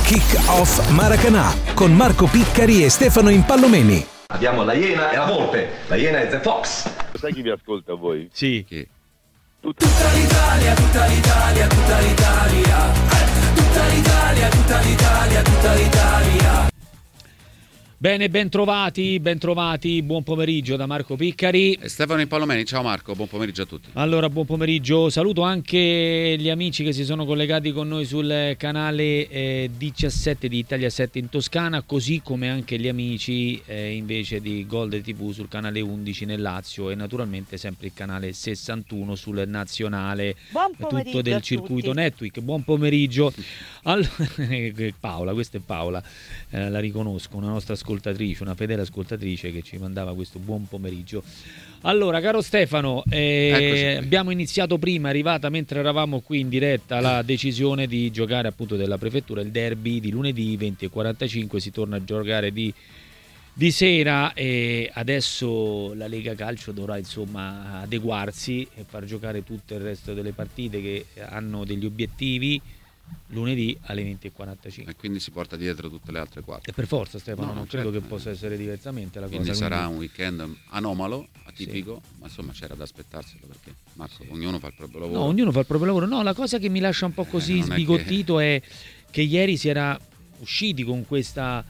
Kick Off Maracanã con Marco Piccari e Stefano Impallomeni. Abbiamo la Iena e la Volpe. La Iena è The Fox. Sai chi vi ascolta a voi? Sì. Chi? Tutta l'Italia, tutta l'Italia, tutta l'Italia. Tutta l'Italia, tutta l'Italia, tutta l'Italia. Bene, ben trovati, buon pomeriggio da Marco Piccari e Stefano Impallomeni. Ciao Marco, buon pomeriggio a tutti. Allora, buon pomeriggio, saluto anche gli amici che si sono collegati con noi sul canale 17 di Italia 7 in Toscana, così come anche gli amici invece di Gold TV sul canale 11 nel Lazio e naturalmente sempre il canale 61 sul nazionale, tutto del circuito Network. Buon pomeriggio. Allora, Paola, questa è Paola, la riconosco, una nostra ascoltatrice, una fedele ascoltatrice che ci mandava questo buon pomeriggio. Allora, caro Stefano, abbiamo iniziato prima, è arrivata mentre eravamo qui in diretta la decisione di giocare appunto della prefettura, il derby di lunedì 20:45, si torna a giocare di sera e adesso la Lega Calcio dovrà insomma adeguarsi e far giocare tutto il resto delle partite che hanno degli obiettivi lunedì alle 20:45 e quindi si porta dietro tutte le altre quattro. E per forza, Stefano, non credo certo. che possa essere diversamente la quindi cosa. Sarà un weekend anomalo, atipico, sì. Ma insomma c'era da aspettarselo perché Marco, sì. Ognuno fa il proprio lavoro. No, ognuno fa il proprio lavoro. No, la cosa che mi lascia un po' così sbigottito è che ieri si era usciti con questa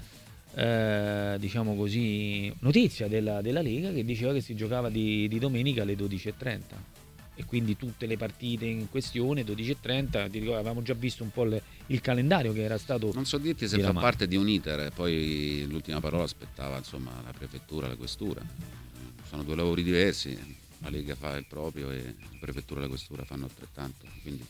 diciamo così notizia della Lega che diceva che si giocava di domenica alle 12:30. E quindi tutte le partite in questione 12:30, ti ricordo, avevamo già visto un po' il calendario che era stato. Non so dirti se fa parte di un iter, poi l'ultima parola aspettava insomma la prefettura, la questura. Sono due lavori diversi, la Lega fa il proprio e la prefettura e la questura fanno altrettanto. Quindi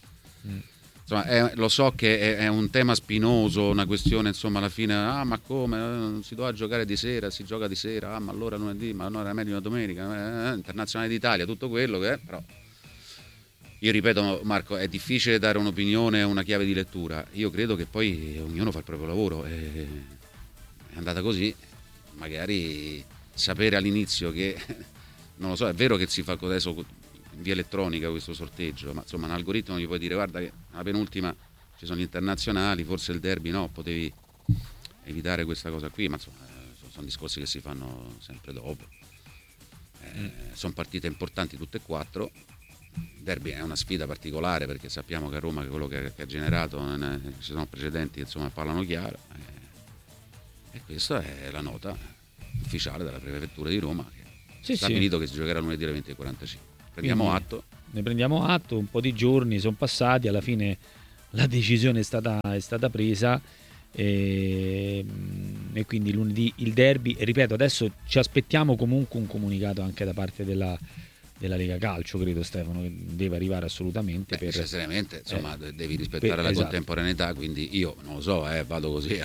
insomma lo so che è un tema spinoso, una questione insomma alla fine, ma come non si doveva giocare di sera, si gioca di sera, ma allora lunedì, ma allora era meglio una domenica, internazionale d'Italia, tutto quello che è, però. Io ripeto Marco, è difficile dare un'opinione, una chiave di lettura. Io credo che poi ognuno fa il proprio lavoro e è andata così. Magari sapere all'inizio che, non lo so, è vero che si fa adesso in via elettronica questo sorteggio, ma insomma un algoritmo gli puoi dire guarda che alla penultima ci sono gli internazionali, forse il derby no, potevi evitare questa cosa qui, ma insomma sono discorsi che si fanno sempre dopo. Sono partite importanti tutte e quattro. Derby è una sfida particolare perché sappiamo che a Roma quello che ha generato ci sono precedenti insomma parlano chiaro e questa è la nota ufficiale della prefettura di Roma che ha stabilito che si giocherà lunedì alle 20:45. Prendiamo atto. Ne prendiamo atto, un po' di giorni sono passati, alla fine la decisione è stata presa e quindi lunedì il derby, e ripeto adesso ci aspettiamo comunque un comunicato anche da parte della Lega Calcio, credo Stefano, che deve arrivare assolutamente per necessariamente insomma devi rispettare la contemporaneità, quindi io non lo so, vado così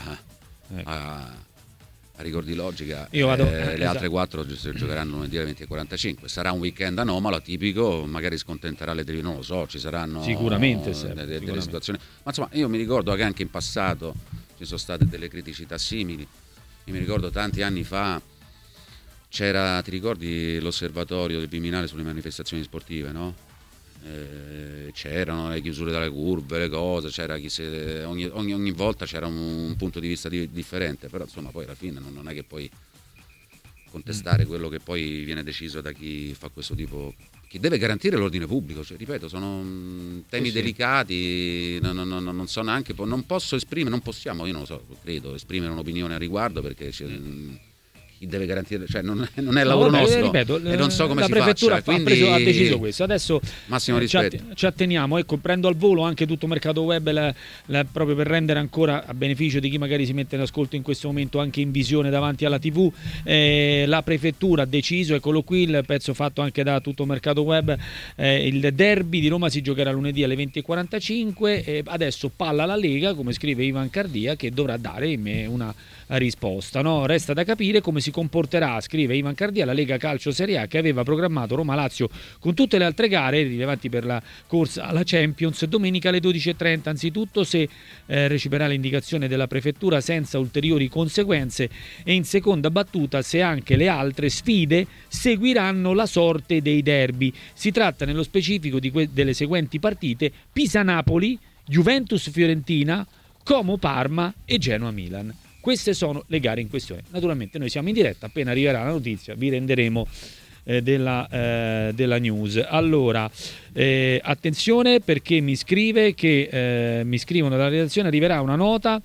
a rigor di logica. Le altre quattro giocheranno lunedì alle 20:45. Sarà un weekend anomalo, atipico, magari scontenterà le non lo so, ci saranno sicuramente delle situazioni, ma insomma io mi ricordo che anche in passato ci sono state delle criticità simili. Io mi ricordo tanti anni fa c'era, ti ricordi l'osservatorio del Viminale sulle manifestazioni sportive, no? C'erano le chiusure dalle curve, le cose, c'era ogni volta c'era un punto di vista differente, però insomma poi alla fine non è che puoi contestare quello che poi viene deciso da chi fa questo tipo, chi deve garantire l'ordine pubblico, cioè, ripeto, sono temi delicati, non so neanche, non posso esprimere, non possiamo, io non lo so, credo, esprimere un'opinione a riguardo perché chi deve garantire, cioè non è il lavoro nostro, ripeto, e non so come la si prefettura faccia, quindi ha deciso questo. Adesso massimo rispetto. Ci atteniamo, ecco, prendo al volo anche tutto mercato web proprio per rendere ancora a beneficio di chi magari si mette in ascolto in questo momento anche in visione davanti alla TV, la prefettura ha deciso, eccolo qui il pezzo fatto anche da tutto mercato web, il derby di Roma si giocherà lunedì alle 20:45, adesso palla alla Lega, come scrive Ivan Cardia, che dovrà dare una risposta, no? Resta da capire come si comporterà, scrive Ivan Cardia, la Lega Calcio Serie A, che aveva programmato Roma-Lazio con tutte le altre gare rilevanti per la corsa alla Champions domenica alle 12:30. Anzitutto se riceverà l'indicazione della prefettura senza ulteriori conseguenze, e in seconda battuta se anche le altre sfide seguiranno la sorte dei derby. Si tratta nello specifico delle seguenti partite: Pisa-Napoli, Juventus-Fiorentina, Como Parma e Genoa Milan. Queste sono le gare in questione. Naturalmente noi siamo in diretta, appena arriverà la notizia vi renderemo della news. Allora, attenzione, perché mi scrivono dalla redazione, arriverà una nota.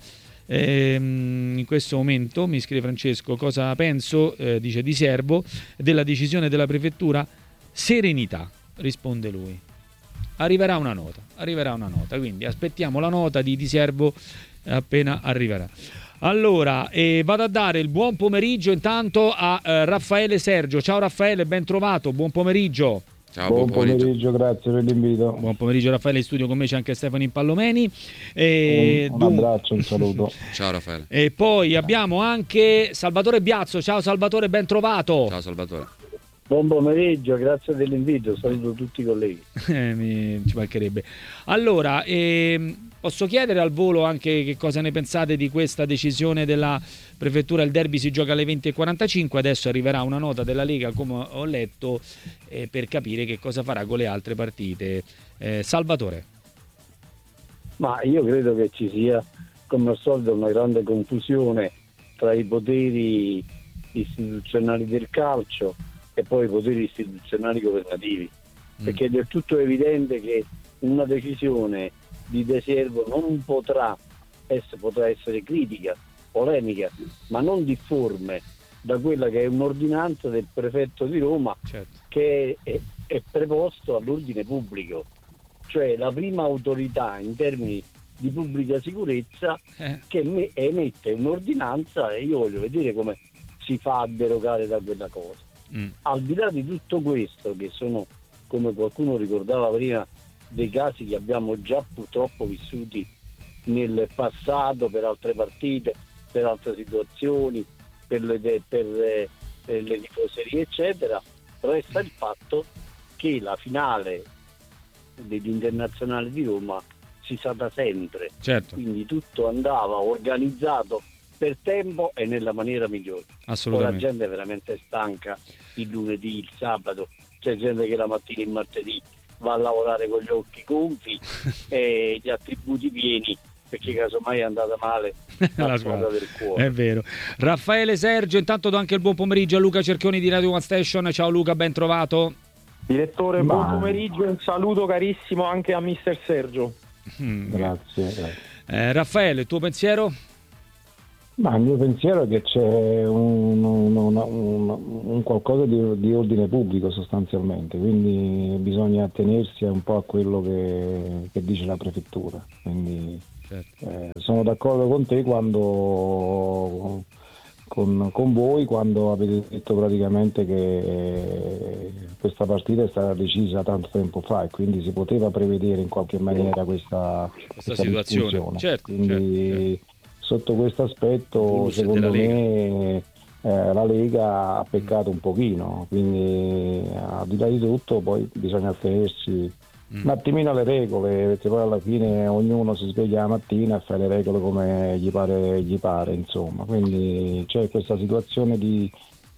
In questo momento mi scrive Francesco: cosa penso, dice Di Serbo, della decisione della prefettura? Serenità, risponde lui. Arriverà una nota, quindi aspettiamo la nota di Serbo appena arriverà. Allora, vado a dare il buon pomeriggio intanto a Raffaele Sergio. Ciao Raffaele, ben trovato, buon pomeriggio. Ciao, buon pomeriggio, grazie per l'invito. Buon pomeriggio Raffaele, in studio con me c'è anche Stefano Impallomeni. Un abbraccio, un saluto. Ciao Raffaele. E poi abbiamo anche Salvatore Biazzo. Ciao Salvatore, ben trovato. Ciao Salvatore. Buon pomeriggio, grazie dell'invito, saluto tutti i colleghi. Ci mancherebbe. Allora, posso chiedere al volo anche che cosa ne pensate di questa decisione della prefettura? Il derby si gioca alle 20:45, adesso arriverà una nota della Lega, come ho letto, per capire che cosa farà con le altre partite. Salvatore. Ma io credo che ci sia, come al solito, una grande confusione tra i poteri istituzionali del calcio e poi i poteri istituzionali governativi, perché è del tutto evidente che una decisione di De Serbo non potrà essere critica, polemica, ma non difforme da quella che è un'ordinanza del prefetto di Roma, certo, che è preposto all'ordine pubblico, cioè la prima autorità in termini di pubblica sicurezza che emette un'ordinanza, e io voglio vedere come si fa a derogare da quella cosa. Al di là di tutto questo, che sono, come qualcuno ricordava prima, dei casi che abbiamo già purtroppo vissuti nel passato per altre partite, per altre situazioni, per le tifoserie eccetera, resta il fatto che la finale dell'Internazionale di Roma si sa da sempre, certo, quindi tutto andava organizzato per tempo e nella maniera migliore. Assolutamente. La gente è veramente stanca il lunedì, il sabato, c'è gente che la mattina e il martedì va a lavorare con gli occhi gonfi e gli attributi pieni, perché casomai è andata male la squadra del cuore. È vero. Raffaele Sergio, intanto do anche il buon pomeriggio a Luca Cerchioni di Radio One Station. Ciao Luca, ben trovato. Direttore, buon pomeriggio, un saluto carissimo anche a mister Sergio. Grazie. Raffaele, il tuo pensiero? Ma il mio pensiero è che c'è un qualcosa di ordine pubblico sostanzialmente, quindi bisogna attenersi un po' a quello che dice la prefettura. Quindi, certo, sono d'accordo con te quando con voi quando avete detto praticamente che questa partita è stata decisa tanto tempo fa e quindi si poteva prevedere in qualche maniera questa situazione. Certo, quindi, certo. Sotto questo aspetto, secondo me, la Lega ha peccato un pochino, quindi al di là di tutto poi bisogna attenersi un attimino alle regole, perché poi alla fine ognuno si sveglia la mattina e fa le regole come gli pare, insomma. Quindi c'è questa situazione di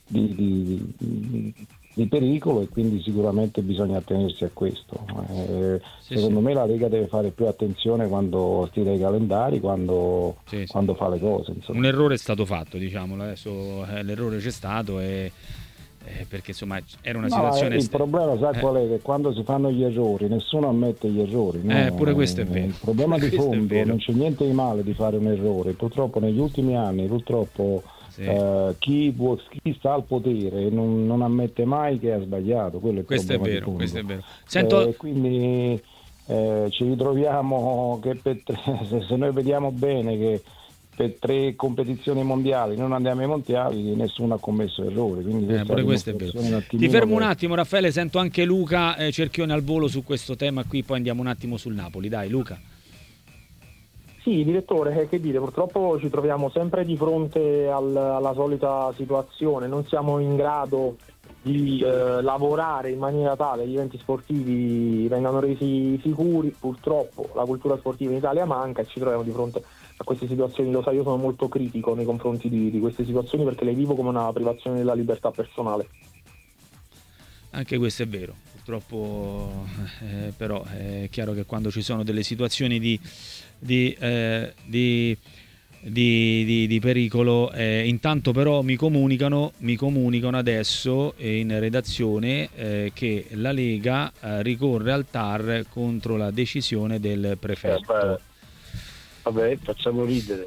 pericolo e quindi sicuramente bisogna attenersi a questo. Secondo me la Lega deve fare più attenzione quando stila i calendari, quando fa le cose, insomma. Un errore è stato fatto, diciamolo, adesso l'errore c'è stato perché insomma era una situazione. Il problema qual è? Che quando si fanno gli errori nessuno ammette gli errori, no? Pure questo è vero. Il problema di fondo, non c'è niente di male di fare un errore, purtroppo negli ultimi anni chi sta al potere non ammette mai che ha sbagliato, questo è vero. Sento... quindi ci ritroviamo che se noi vediamo bene che per 3 competizioni mondiali non andiamo ai mondiali, nessuno ha commesso errori, quindi pure questo è vero. Ti fermo un attimo Raffaele, sento anche Luca Cerchioni al volo su questo tema qui, poi andiamo un attimo sul Napoli. Dai Luca. Sì, direttore, che dire, purtroppo ci troviamo sempre di fronte alla solita situazione, non siamo in grado di lavorare in maniera tale che gli eventi sportivi vengano resi sicuri. Purtroppo la cultura sportiva in Italia manca e ci troviamo di fronte a queste situazioni. Lo sai, io sono molto critico nei confronti di queste situazioni perché le vivo come una privazione della libertà personale. Anche questo è vero, purtroppo però è chiaro che quando ci sono delle situazioni di pericolo, intanto però mi comunicano adesso in redazione che la Lega ricorre al TAR contro la decisione del prefetto. Vabbè, facciamo ridere.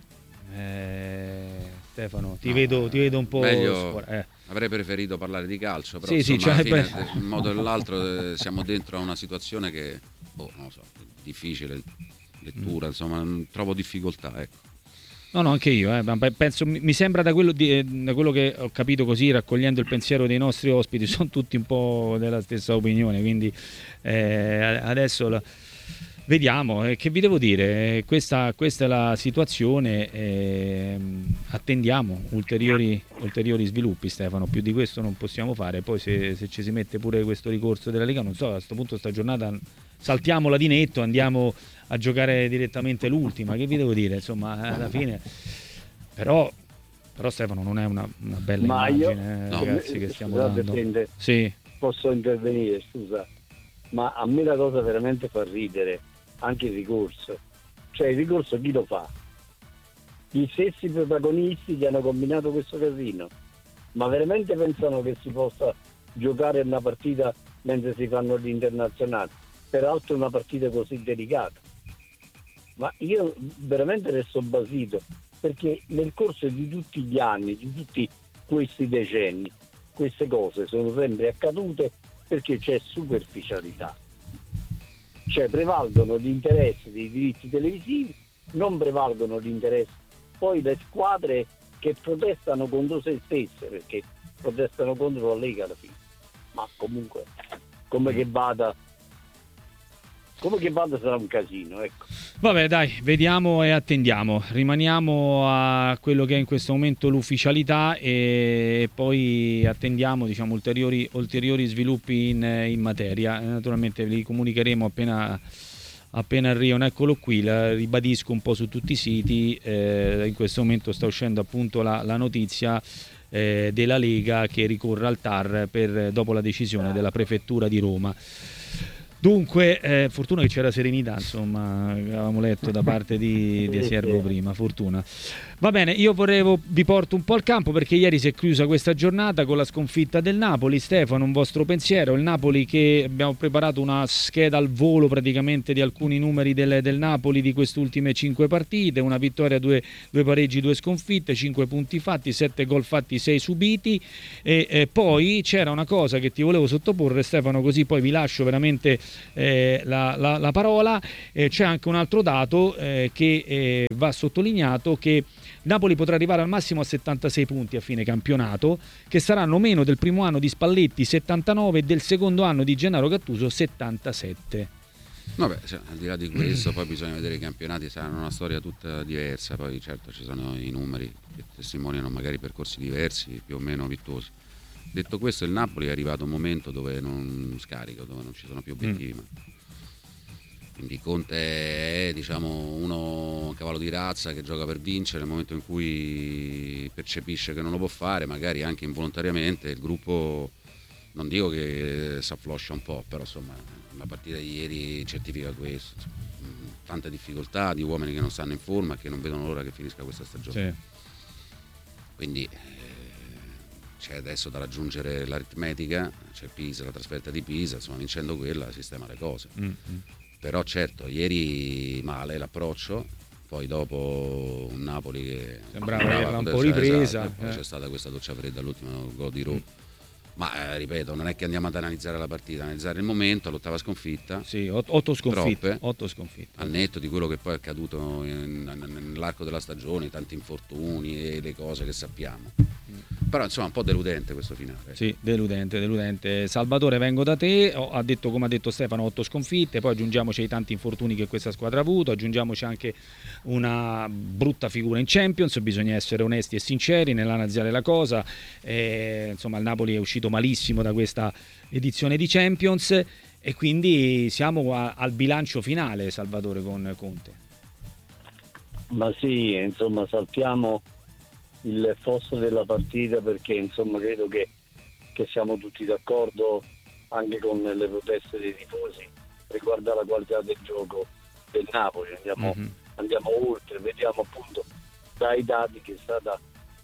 Stefano, ti vedo un po'. Avrei preferito parlare di calcio, però sì, insomma, sì, alla fine, in un modo o nell'altro siamo dentro a una situazione che non lo so, difficile lettura, insomma, trovo difficoltà, ecco. No, anche io, penso, mi sembra da quello che ho capito, così raccogliendo il pensiero dei nostri ospiti, sono tutti un po' della stessa opinione, quindi adesso vediamo, che vi devo dire, questa è la situazione, attendiamo ulteriori sviluppi, Stefano, più di questo non possiamo fare. Poi se ci si mette pure questo ricorso della Lega, non so, a questo punto sta giornata saltiamola di netto, andiamo a giocare direttamente l'ultima, che vi devo dire, insomma, alla fine però Stefano non è una bella immagine, ragazzi, che stiamo dando. Sì. Posso intervenire, scusa, ma a me la cosa veramente fa ridere, anche il ricorso. Cioè, il ricorso chi lo fa? Gli stessi protagonisti che hanno combinato questo casino. Ma veramente pensano che si possa giocare una partita mentre si fanno gli internazionali? Peraltro una partita così delicata. Ma io veramente resto basito, perché nel corso di tutti gli anni, di tutti questi decenni, queste cose sono sempre accadute perché c'è superficialità. Cioè prevalgono gli interessi dei diritti televisivi, non prevalgono gli interessi poi le squadre che protestano contro se stesse, perché protestano contro la Lega alla fine. Ma comunque, come che vada sarà un casino, ecco. Vabbè, dai, vediamo e attendiamo. Rimaniamo a quello che è in questo momento l'ufficialità e poi attendiamo, diciamo, ulteriori sviluppi in materia. Naturalmente li comunicheremo appena arrivano. Eccolo qui, la ribadisco un po' su tutti i siti. In questo momento sta uscendo appunto la notizia della Lega che ricorre al TAR dopo la decisione della prefettura di Roma. Dunque, fortuna che c'era serenità, insomma, avevamo letto da parte di Servo prima, fortuna. Va bene, io vi porto un po' al campo, perché ieri si è chiusa questa giornata con la sconfitta del Napoli. Stefano, un vostro pensiero? Il Napoli, che abbiamo preparato una scheda al volo praticamente di alcuni numeri del Napoli di queste ultime 5 partite, una vittoria, 2 pareggi, 2 sconfitte, 5 punti fatti, 7 gol fatti, 6 subiti, e poi c'era una cosa che ti volevo sottoporre, Stefano, così poi vi lascio veramente la parola. C'è anche un altro dato che va sottolineato, che Napoli potrà arrivare al massimo a 76 punti a fine campionato, che saranno meno del primo anno di Spalletti, 79, e del secondo anno di Gennaro Gattuso, 77. Vabbè, al di là di questo poi bisogna vedere, i campionati saranno una storia tutta diversa, poi certo ci sono i numeri che testimoniano magari percorsi diversi, più o meno virtuosi. Detto questo, il Napoli è arrivato a un momento dove non scarica, dove non ci sono più obiettivi. Quindi Conte è, diciamo, uno cavallo di razza che gioca per vincere. Nel momento in cui percepisce che non lo può fare, magari anche involontariamente, il gruppo, non dico che si affloscia un po', però insomma la partita di ieri certifica questo. Tante difficoltà di uomini che non stanno in forma e che non vedono l'ora che finisca questa stagione. Sì. Quindi c'è adesso da raggiungere l'aritmetica, c'è Pisa, la trasferta di Pisa, insomma, vincendo quella sistema le cose. Però certo, ieri male l'approccio, poi dopo un Napoli che sembrava un po' ripresa, esatto, poi c'è stata questa doccia fredda all'ultimo gol di Roma. Ma ripeto, non è che andiamo ad analizzare la partita, analizzare il momento, l'ottava sconfitta. Sì, 8 sconfitte. Al netto di quello che poi è accaduto nell'arco della stagione, tanti infortuni e le cose che sappiamo. Però insomma un po' deludente questo finale. Sì, deludente. Salvatore, vengo da te. Ha detto, come ha detto Stefano, 8 sconfitte, poi aggiungiamoci i tanti infortuni che questa squadra ha avuto, aggiungiamoci anche una brutta figura in Champions. Bisogna essere onesti e sinceri nell'analizzare la cosa. Insomma, il Napoli è uscito malissimo da questa edizione di Champions e quindi siamo al bilancio finale, Salvatore, con Conte. Ma sì, insomma, saltiamo il fosso della partita, perché insomma credo che siamo tutti d'accordo anche con le proteste dei tifosi, riguarda la qualità del gioco del Napoli. Andiamo oltre, vediamo appunto dai dati che è stata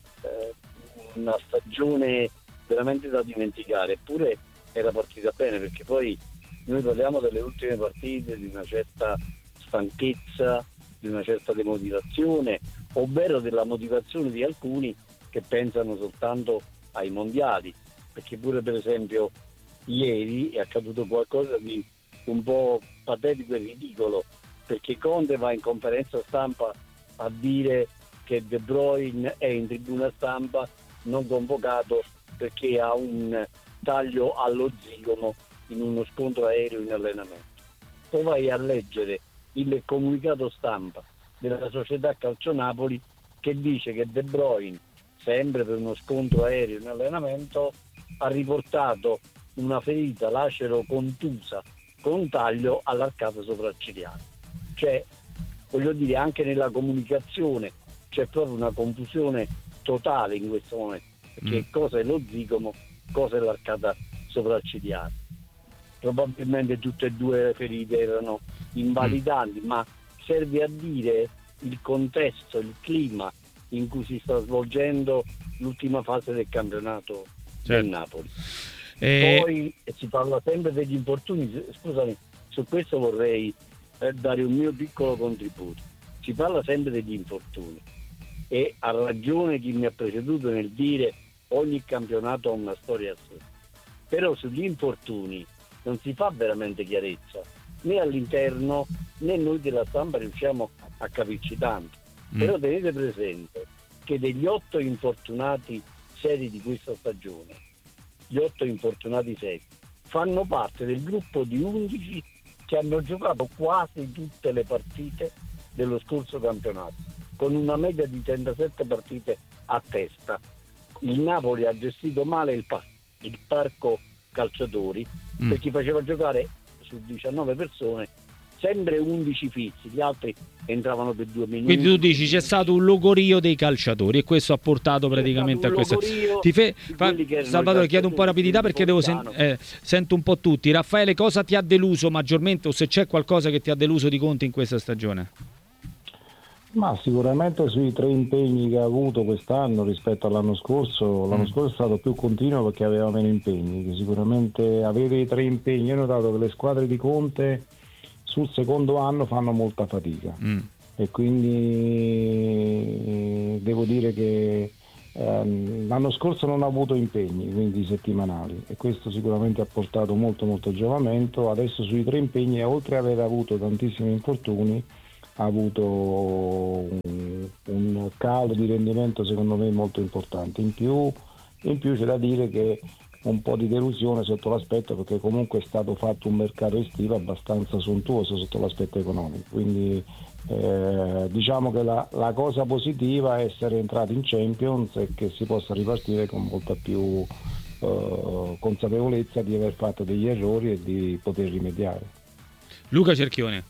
una stagione veramente da dimenticare, eppure era partita bene, perché poi noi parliamo delle ultime partite, di una certa stanchezza, di una certa demotivazione, ovvero della motivazione di alcuni che pensano soltanto ai mondiali, perché pure per esempio ieri è accaduto qualcosa di un po' patetico e ridicolo, perché Conte va in conferenza stampa a dire che De Bruyne è in tribuna stampa non convocato perché ha un taglio allo zigomo in uno scontro aereo in allenamento. Poi vai a leggere il comunicato stampa della società Calcio Napoli che dice che De Bruyne, sempre per uno scontro aereo in allenamento, ha riportato una ferita lacero contusa con un taglio all'arcata sopraccigliare. Cioè, voglio dire, anche nella comunicazione c'è proprio una confusione totale in questo momento, perché cosa è lo zigomo, cosa è l'arcata sopraccigliare. Probabilmente tutte e due le ferite erano invalidanti, ma serve a dire il contesto, il clima in cui si sta svolgendo l'ultima fase del campionato del Napoli. Poi si parla sempre degli infortuni, scusami, su questo vorrei dare un mio piccolo contributo. Si parla sempre degli infortuni e ha ragione chi mi ha preceduto nel dire ogni campionato ha una storia a sé, però sugli infortuni non si fa veramente chiarezza, né all'interno né noi della stampa riusciamo a capirci tanto. Però tenete presente che degli 8 infortunati seri di questa stagione, gli 8 infortunati seri fanno parte del gruppo di 11 che hanno giocato quasi tutte le partite dello scorso campionato, con una media di 37 partite a testa. Il Napoli ha gestito male il parco calciatori, perché faceva giocare su 19 persone sempre 11 fissi, gli altri entravano per 2 minuti. Quindi tu dici c'è stato un logorio dei calciatori e questo ha portato praticamente a questo. Salvatore, chiedo un po' rapidità perché sento un po' tutti. Raffaele, cosa ti ha deluso maggiormente, o se c'è qualcosa che ti ha deluso di Conte in questa stagione? Ma sicuramente sui 3 impegni che ha avuto quest'anno rispetto all'anno scorso. L'anno scorso è stato più continuo perché aveva meno impegni, che sicuramente avere i 3 impegni. Io ho notato che le squadre di Conte sul secondo anno fanno molta fatica e quindi devo dire che l'anno scorso non ha avuto impegni, quindi settimanali, e questo sicuramente ha portato molto giovamento. Adesso sui 3 impegni, oltre ad aver avuto tantissimi infortuni, ha avuto un calo di rendimento secondo me molto importante. In più c'è da dire che un po' di delusione sotto l'aspetto, perché comunque è stato fatto un mercato estivo abbastanza sontuoso sotto l'aspetto economico, quindi diciamo che la cosa positiva è essere entrati in Champions e che si possa ripartire con molta più consapevolezza di aver fatto degli errori e di poter rimediare. Luca Cerchione.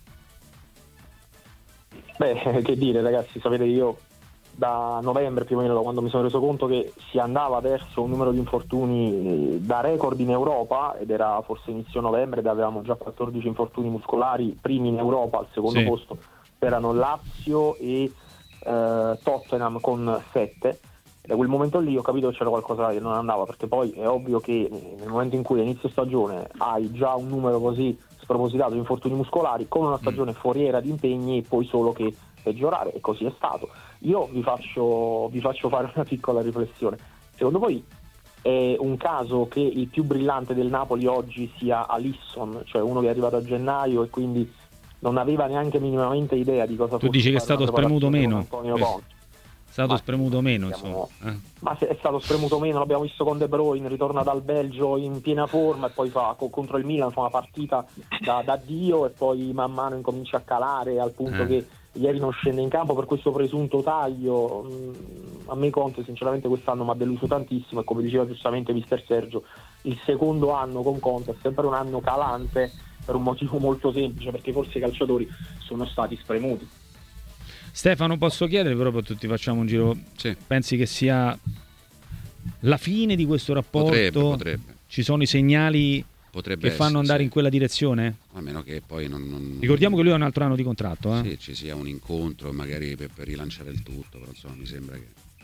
Che dire, ragazzi, sapete, io da novembre più o meno, da quando mi sono reso conto che si andava verso un numero di infortuni da record in Europa, ed era forse inizio novembre ed avevamo già 14 infortuni muscolari, primi in Europa. Al secondo posto erano Lazio e Tottenham con 7, e da quel momento lì ho capito che c'era qualcosa che non andava, perché poi è ovvio che nel momento in cui a inizio stagione hai già un numero così spropositato di infortuni muscolari, con una stagione foriera di impegni, e poi solo che peggiorare, e così è stato. Io vi faccio fare una piccola riflessione. Secondo voi è un caso che il più brillante del Napoli oggi sia Alisson, cioè uno che è arrivato a gennaio e quindi non aveva neanche minimamente idea di cosa fosse? Tu dici che è stato spremuto meno? Antonio Conte. È stato spremuto meno, insomma. Ma se è stato spremuto meno, l'abbiamo visto con De Bruyne, ritorna dal Belgio in piena forma e poi fa contro il Milan fa una partita da Dio, e poi man mano incomincia a calare al punto che ieri non scende in campo per questo presunto taglio. A me Conte sinceramente quest'anno mi ha deluso tantissimo, e come diceva giustamente mister Sergio, il secondo anno con Conte è sempre un anno calante, per un motivo molto semplice, perché forse i calciatori sono stati spremuti. Stefano, posso chiedere, però poi tutti facciamo un giro, pensi che sia la fine di questo rapporto? Potrebbe. Ci sono i segnali Potrebbe che fanno andare in quella direzione? A meno che poi non... Ricordiamo che lui ha un altro anno di contratto. Sì, ci sia un incontro magari per rilanciare il tutto, però insomma mi sembra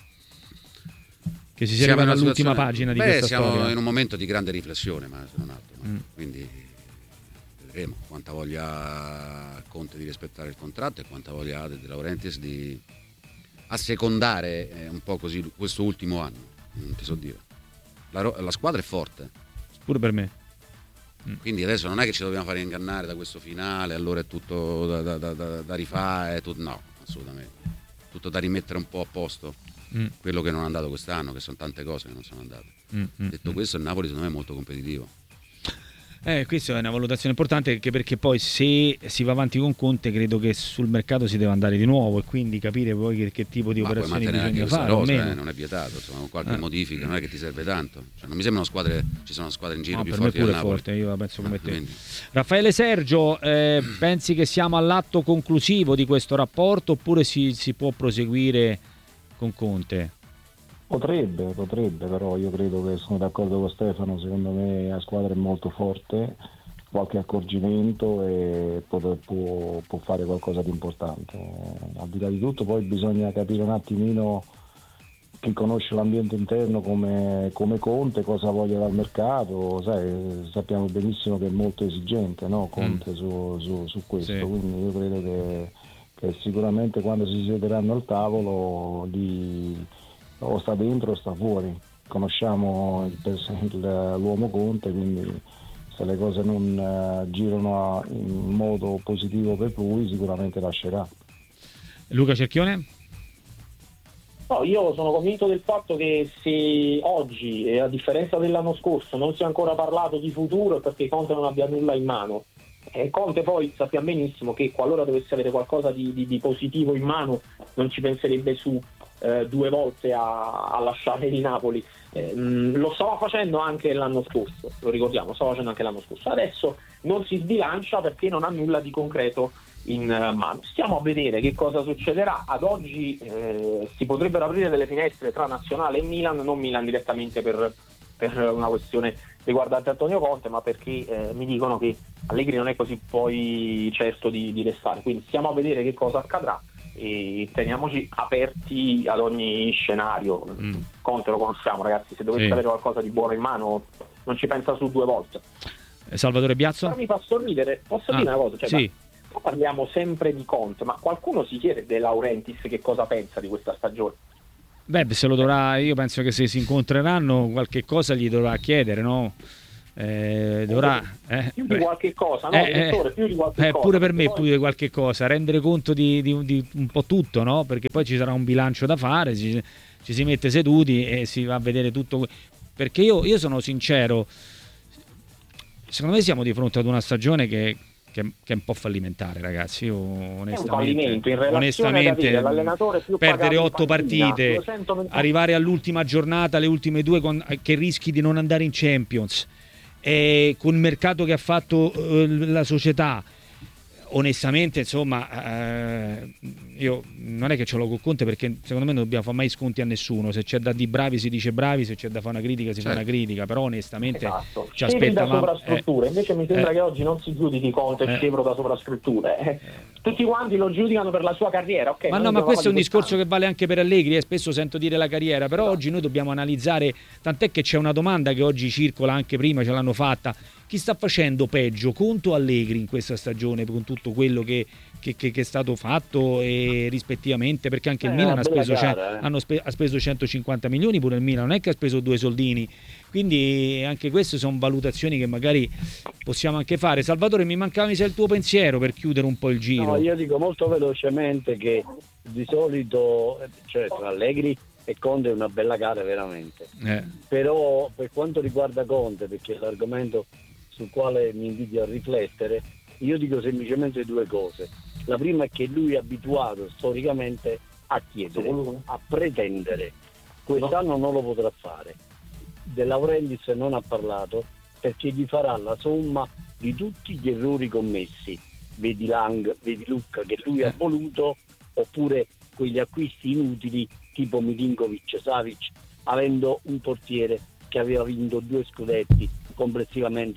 che si sia arrivati all'ultima pagina di questa siamo storia. In un momento di grande riflessione, ma se non altro. Quindi vedremo quanta voglia Conte di rispettare il contratto e quanta voglia ha De Laurentiis di assecondare un po' così questo ultimo anno. Non ti so dire. La squadra è forte. Pure per me. Quindi adesso non è che ci dobbiamo fare ingannare da questo finale, allora è tutto da rifare, no, assolutamente. Tutto da rimettere un po' a posto. Quello che non è andato quest'anno, che sono tante cose che non sono andate. Detto questo, il Napoli secondo me è molto competitivo. Questa è una valutazione importante, anche perché poi se si va avanti con Conte credo che sul mercato si deve andare di nuovo e quindi capire poi che tipo di operazioni bisogna fare. Rosa, non è vietato, insomma, con qualche modifica non è che ti serve tanto. Cioè, non mi sembrano ci sono squadre in giro più per me forti del Napoli. Forte, io la penso come te. Raffaele Sergio, pensi che siamo all'atto conclusivo di questo rapporto oppure si può proseguire con Conte? Potrebbe, però io credo che sono d'accordo con Stefano, secondo me la squadra è molto forte, qualche accorgimento e può fare qualcosa di importante. Al di là di tutto poi bisogna capire un attimino chi conosce l'ambiente interno come Conte, cosa voglia dal mercato, sappiamo benissimo che è molto esigente, no? Conte su questo, sì. Quindi io credo che sicuramente quando si siederanno al tavolo o sta dentro o sta fuori. Conosciamo l'uomo Conte, quindi se le cose non girano in modo positivo per lui sicuramente lascerà. Luca Cerchione? No, io sono convinto del fatto che se oggi, a differenza dell'anno scorso, non si è ancora parlato di futuro è perché Conte non abbia nulla in mano. Conte poi sappiamo benissimo che qualora dovesse avere qualcosa di positivo in mano non ci penserebbe su 2 volte a lasciare il Napoli. Lo stava facendo anche l'anno scorso, lo ricordiamo, adesso non si sbilancia perché non ha nulla di concreto in mano. Stiamo a vedere che cosa succederà. Ad oggi si potrebbero aprire delle finestre tra Nazionale e Milan, non Milan direttamente per una questione riguardante Antonio Conte, ma perché mi dicono che Allegri non è così poi certo di restare, quindi stiamo a vedere che cosa accadrà e teniamoci aperti ad ogni scenario. Conte lo conosciamo, ragazzi, se dovesse avere qualcosa di buono in mano non ci pensa su 2 volte. Salvatore Biazzo? Però mi fa sorridere, posso dire una cosa? Parliamo sempre di Conte, ma qualcuno si chiede De Laurentiis che cosa pensa di questa stagione? Se lo dovrà, io penso che se si incontreranno qualche cosa gli dovrà chiedere, no? Più di qualche cosa, no? Più di qualche cosa. Pure per me più di qualche cosa, rendere conto di un po' tutto, no? Perché poi ci sarà un bilancio da fare, ci si mette seduti e si va a vedere tutto. Perché io sono sincero, secondo me siamo di fronte ad una stagione che è un po' fallimentare, ragazzi. Io onestamente l'allenatore più perdere 8 partite, arrivare all'ultima giornata, le ultime 2 che rischi di non andare in Champions, e con il mercato che ha fatto la società, onestamente insomma io non è che ce l'ho con Conte, perché secondo me non dobbiamo fare mai sconti a nessuno. Se c'è da dire bravi si dice bravi, se c'è da fare una critica si fa una critica, però onestamente ci aspettavamo da sovrastrutture. Invece mi sembra che oggi non si giudichi Conte scevro da sovrastrutture. Tutti quanti lo giudicano per la sua carriera, ok? Ma questo è un discorso che vale anche per Allegri, spesso sento dire la carriera, però oggi noi dobbiamo analizzare, tant'è che c'è una domanda che oggi circola, anche prima ce l'hanno fatta: chi sta facendo peggio, Conte o Allegri in questa stagione, con tutto quello che è stato fatto e rispettivamente, perché anche il Milan ha speso 150 milioni, pure il Milan non è che ha speso 2 soldini, quindi anche queste sono valutazioni che magari possiamo anche fare. Salvatore, mi mancava il tuo pensiero per chiudere un po' il giro. No, io dico molto velocemente che di solito tra Allegri e Conte è una bella gara veramente, però per quanto riguarda Conte, perché è l'argomento sul quale mi invito a riflettere, io dico semplicemente 2 cose. La prima è che lui è abituato storicamente a chiedere, a pretendere. Quest'anno non lo potrà fare. De Laurentiis non ha parlato perché gli farà la somma di tutti gli errori commessi. Vedi Lang, vedi Lucca, che lui ha voluto, oppure quegli acquisti inutili tipo Milinkovic, Savic, avendo un portiere che aveva vinto 2 scudetti, complessivamente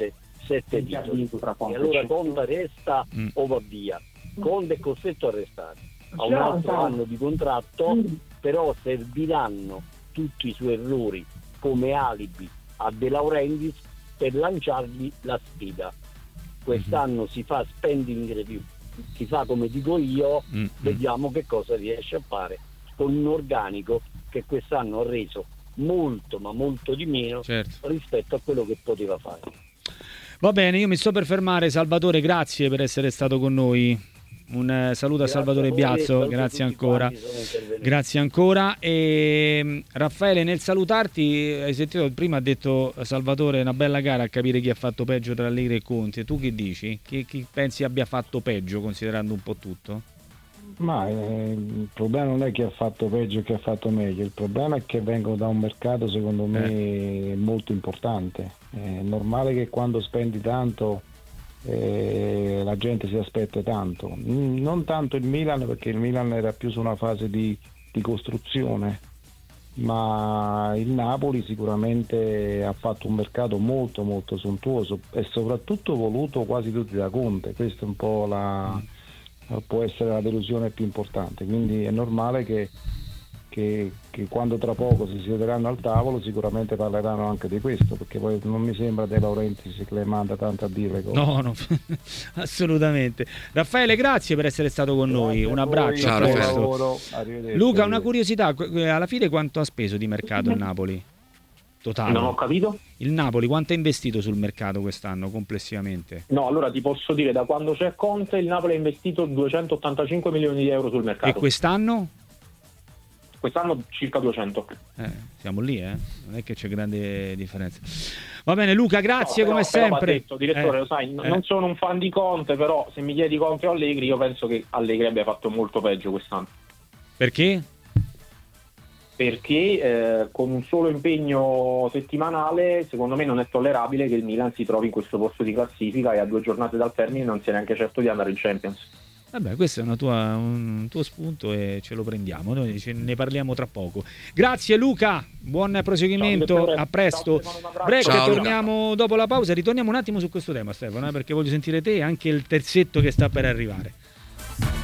7 titoli. E allora Conte resta o va via. Conte è costretto a restare, ha un altro anno di contratto, però serviranno tutti i suoi errori come alibi a De Laurentiis per lanciargli la sfida. Quest'anno si fa spending review, si fa come dico io, vediamo che cosa riesce a fare con un organico che quest'anno ha reso molto ma molto di meno rispetto a quello che poteva fare. Va bene, io mi sto per fermare. Salvatore, grazie per essere stato con noi. Un saluto a Salvatore Biazzo, grazie ancora. Grazie ancora. E Raffaele, nel salutarti, hai sentito prima ha detto Salvatore, una bella gara a capire chi ha fatto peggio tra Allegri e Conte. Tu che dici? Chi pensi abbia fatto peggio, considerando un po' tutto? Ma il problema non è chi ha fatto peggio e chi ha fatto meglio, il problema è che vengono da un mercato secondo me molto importante. È normale che quando spendi tanto la gente si aspetta tanto, non tanto il Milan, perché il Milan era più su una fase di costruzione, ma il Napoli sicuramente ha fatto un mercato molto molto sontuoso e soprattutto voluto quasi tutti da Conte. Questo è un po' può essere la delusione più importante, quindi è normale che quando tra poco si siederanno al tavolo sicuramente parleranno anche di questo, perché poi non mi sembra De Laurentiis che le manda tanto a dire cose. No, assolutamente. Raffaele, grazie per essere stato con noi, un abbraccio. Ciao, Luca, una curiosità, alla fine quanto ha speso di mercato il Napoli? Totale. Non ho capito. Il Napoli quanto ha investito sul mercato quest'anno complessivamente? No, allora ti posso dire, da quando c'è Conte il Napoli ha investito 285 milioni di euro sul mercato. E quest'anno? Quest'anno circa 200. Siamo lì, non è che c'è grande differenza. Va bene Luca, grazie come sempre. Detto, direttore, lo sai, non sono un fan di Conte, però se mi chiedi Conte o Allegri, io penso che Allegri abbia fatto molto peggio quest'anno. Perché? Perché con un solo impegno settimanale secondo me non è tollerabile che il Milan si trovi in questo posto di classifica e a 2 giornate dal termine non sia neanche certo di andare in Champions. Vabbè, questo è un tuo spunto e ce lo prendiamo, noi ne parliamo tra poco. Grazie Luca, buon proseguimento, a presto. Break, torniamo dopo la pausa, ritorniamo un attimo su questo tema Stefano, perché voglio sentire te e anche il terzetto che sta per arrivare.